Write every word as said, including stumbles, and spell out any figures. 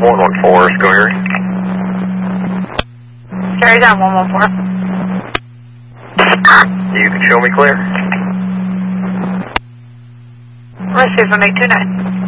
one one four, go Harry. Carry down one one four. You can show me clear. Let's see if I make two nine.